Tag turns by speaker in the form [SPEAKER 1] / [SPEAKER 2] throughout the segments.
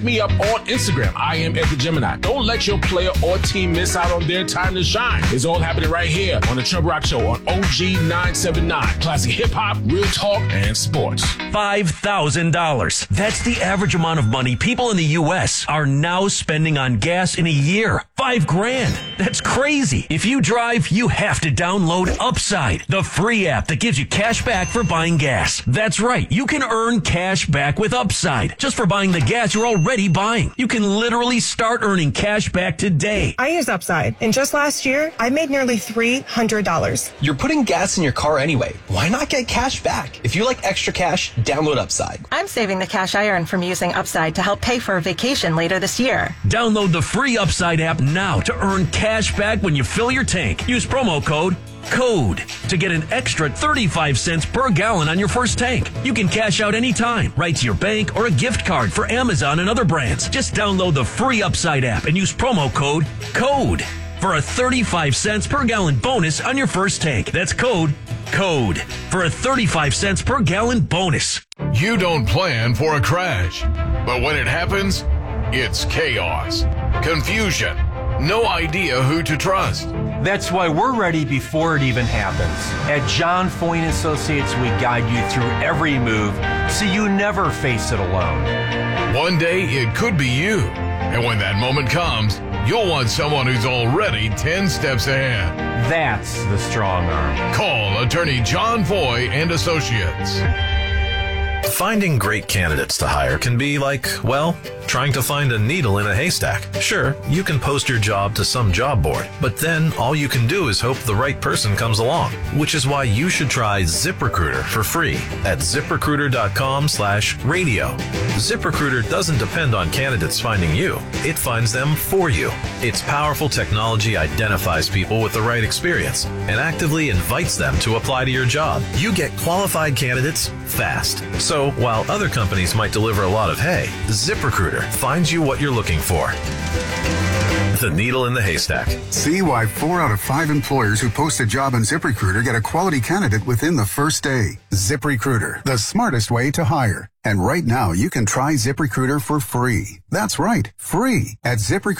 [SPEAKER 1] Me up on Instagram. I am at the Gemini. Don't let your player or team miss out on their time to shine. It's all happening right here on the Trevor Rock Show on OG 979. Classic hip hop, real talk, and sports.
[SPEAKER 2] $5,000. That's the average amount of money people in the U.S. are now spending on gas in a year. $5,000. That's crazy. If you drive, you have to download Upside, the free app that gives you cash back for buying gas. That's right. You can earn cash back with Upside just for buying the gas you're already buying. You can literally start earning cash back today.
[SPEAKER 3] I use Upside, and just last year, I made nearly $300.
[SPEAKER 4] You're putting gas in your car anyway. Why not get cash back? If you like extra cash, download Upside.
[SPEAKER 5] I'm saving the cash I earn from using Upside to help pay for a vacation later this year.
[SPEAKER 2] Download the free Upside app now to earn cash back when you fill your tank. Use promo code CODE to get an extra 35 cents per gallon on your first tank. You can cash out anytime, right to your bank or a gift card for Amazon and other brands. Just download the free Upside app and use promo code CODE for a 35 cents per gallon bonus on your first tank. That's code CODE for a 35 cents per gallon bonus.
[SPEAKER 6] You don't plan for a crash, but when it happens, it's chaos, confusion, no idea who to trust.
[SPEAKER 7] That's why we're ready before it even happens. At John Foyne Associates, we guide you through every move so you never face it alone.
[SPEAKER 6] One day, it could be you. And when that moment comes, you'll want someone who's already 10 steps ahead.
[SPEAKER 7] That's the strong arm.
[SPEAKER 6] Call attorney John Foy and Associates.
[SPEAKER 8] Finding great candidates to hire can be like, well, trying to find a needle in a haystack. Sure, you can post your job to some job board, but then all you can do is hope the right person comes along, which is why you should try ZipRecruiter for free at ZipRecruiter.com/radio. ZipRecruiter doesn't depend on candidates finding you. It finds them for you. Its powerful technology identifies people with the right experience and actively invites them to apply to your job. You get qualified candidates fast. So while other companies might deliver a lot of hay, ZipRecruiter finds you what you're looking for. The needle in the haystack.
[SPEAKER 9] See why 4 out of 5 employers who post a job on ZipRecruiter get a quality candidate within the first day. ZipRecruiter, the smartest way to hire. And right now, you can try ZipRecruiter for free. That's right, free at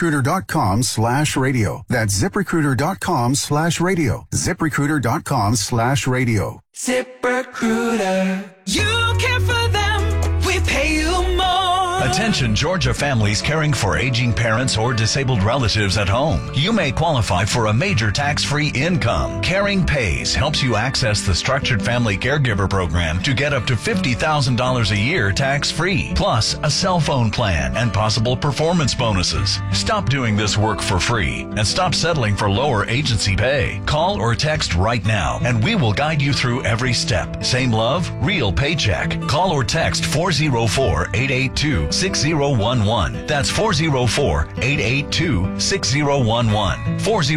[SPEAKER 9] ZipRecruiter.com/radio. That's ZipRecruiter.com/radio. ZipRecruiter.com/radio.
[SPEAKER 10] ZipRecruiter. You care for them, we pay you more.
[SPEAKER 11] Attention Georgia families caring for aging parents or disabled relatives at home. You may qualify for a major tax-free income. Caring Pays helps you access the Structured Family Caregiver Program to get up to $50,000 a year tax-free, plus a cell phone plan and possible performance bonuses. Stop doing this work for free and stop settling for lower agency pay. Call or text right now and we will guide you through every step. Same love, real paycheck. Call or text 404-882-6011. That's 404-882-6011.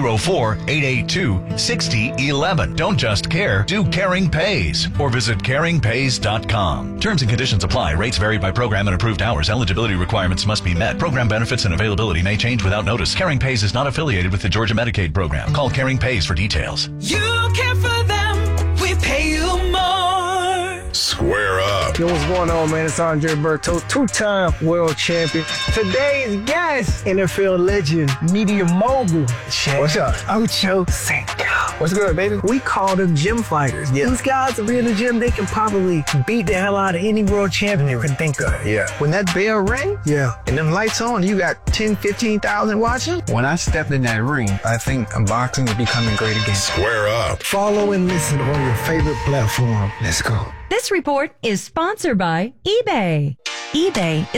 [SPEAKER 11] 404-882-6011. Don't just care, do Caring Pays or visit caringpays.com. Terms and conditions apply. Rates vary by program and approved hours. Eligibility requirements must be met. Program benefits and availability may change without notice. Caring Pays is not affiliated with the Georgia Medicaid program. Call Caring Pays for details.
[SPEAKER 10] You care for them, we pay you more.
[SPEAKER 6] Square up.
[SPEAKER 12] Yo, what's going on, man? It's Andre Berto, 2-time world champion. Today's guest, NFL legend, media mogul. What's up? Ocho Cinco. What's good, baby? We call them gym fighters. Yeah. These guys are in the gym, they can probably beat the hell out of any world champion you can think of.
[SPEAKER 13] Yeah. When that bell rang, and them lights on, you got 10, 15,000 watching. When I stepped in that ring, I think boxing is becoming great again.
[SPEAKER 6] Square up.
[SPEAKER 12] Follow and listen on your favorite platform. Let's go.
[SPEAKER 14] This report is sponsored by eBay. eBay